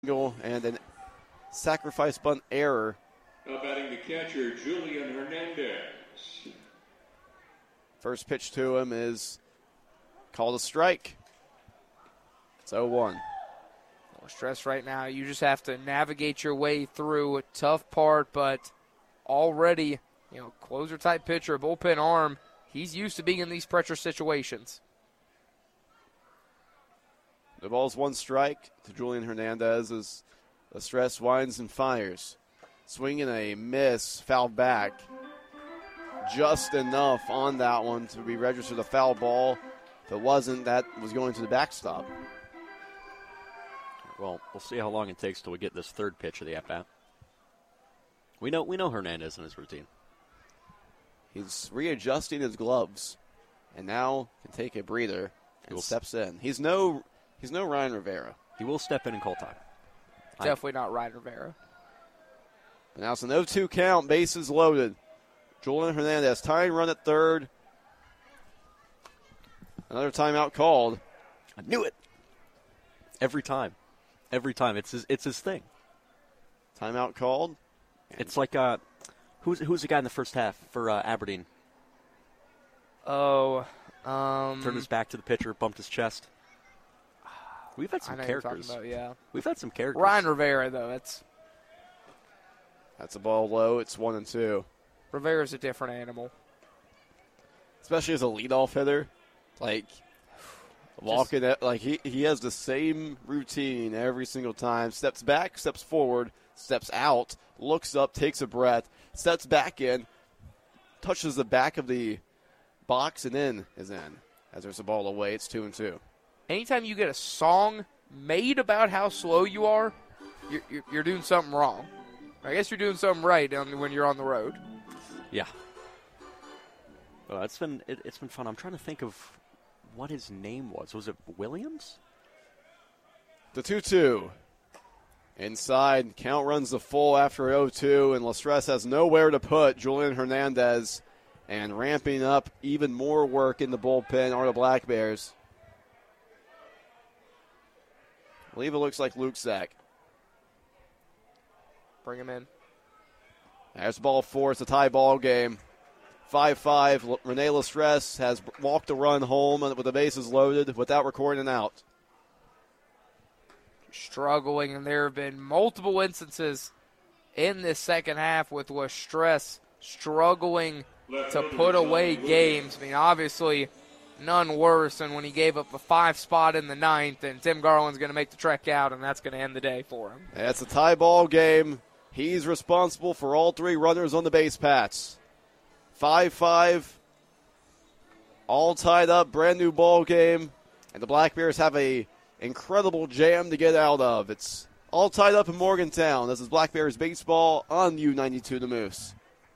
And a sacrifice bunt error. Now batting the catcher, Julian Hernandez. First pitch to him is called a strike. It's 0-1. No stress right now. You just have to navigate your way through a tough part, but already, closer-type pitcher, bullpen arm, he's used to being in these pressure situations. The ball's one strike to Julian Hernandez as Stress winds and fires. Swing and a miss, foul back. Just enough on that one to be registered a foul ball. If it wasn't, that was going to the backstop. Well, we'll see how long it takes till we get this third pitch of the at-bat. We know Hernandez in his routine. He's readjusting his gloves and now can take a breather and steps in. He's no Ryan Rivera. He will step in and call time. Definitely not Ryan Rivera. But now it's an 0-2 count, bases loaded. Julian Hernandez, tying run at third. Another timeout called. I knew it. Every time. It's his thing. Timeout called. It's like who's the guy in the first half for Aberdeen? Turned his back to the pitcher, bumped his chest. We've had some characters. We've had some characters. Ryan Rivera, though, that's a ball low. It's 1-2. Rivera's a different animal. Especially as a leadoff hitter. Walking at, he has the same routine every single time. Steps back, steps forward, steps out, looks up, takes a breath, steps back in, touches the back of the box, and then is in. As there's a ball away, it's 2-2. Anytime you get a song made about how slow you are, you're doing something wrong. I guess you're doing something right when you're on the road. Yeah. Well, it's been fun. I'm trying to think of what his name was. Was it Williams? The 2-2. Inside, count runs the full after 0-2, and Lestress has nowhere to put Julian Hernandez. And ramping up even more work in the bullpen are the Black Bears. I believe it looks like Luke Sack. Bring him in. There's ball four. It's a tie ball game. 5-5. Rene Lestress has walked the run home with the bases loaded without recording an out. Struggling, and there have been multiple instances in this second half with Lestress struggling to put away games. I mean, obviously, none worse than when he gave up a 5 spot in the ninth, and Tim Garland's going to make the trek out, and that's going to end the day for him. It's a tie ball game. He's responsible for all 3 runners on the base paths. 5-5. All tied up, brand new ball game, and the Black Bears have a incredible jam to get out of. It's all tied up in Morgantown. This is Black Bears baseball on U92 The Moose.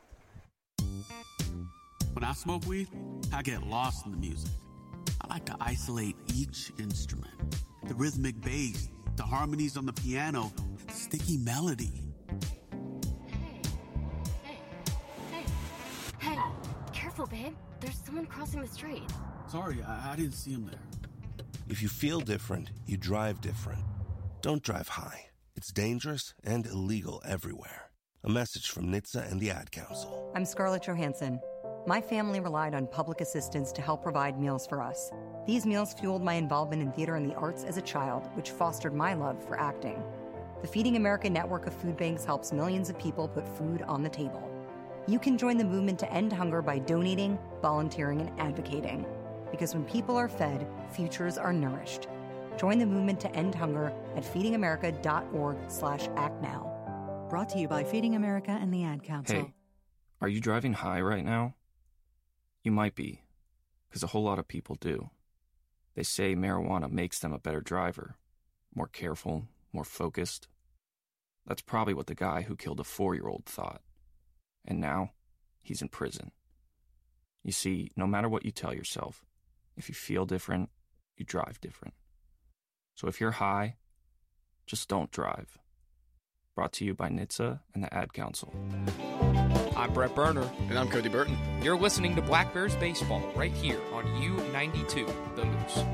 When I smoke weed, I get lost in the music. I like to isolate each instrument. The rhythmic bass, the harmonies on the piano, the sticky melody. Hey, careful, babe. There's someone crossing the street. Sorry, I didn't see him there. If you feel different, you drive different. Don't drive high. It's dangerous and illegal everywhere. A message from NHTSA and the Ad Council. I'm Scarlett Johansson. My family relied on public assistance to help provide meals for us. These meals fueled my involvement in theater and the arts as a child, which fostered my love for acting. The Feeding America network of food banks helps millions of people put food on the table. You can join the movement to end hunger by donating, volunteering, and advocating. Because when people are fed, futures are nourished. Join the movement to end hunger at feedingamerica.org/actnow. Brought to you by Feeding America and the Ad Council. Hey, are you driving high right now? You might be, because a whole lot of people do. They say marijuana makes them a better driver, more careful, more focused. That's probably what the guy who killed a 4-year-old thought. And now, he's in prison. You see, no matter what you tell yourself, if you feel different, you drive different. So if you're high, just don't drive. Brought to you by NHTSA and the Ad Council. I'm Brett Berner. And I'm Cody Burton. You're listening to Black Bears Baseball right here on U92 The Moose.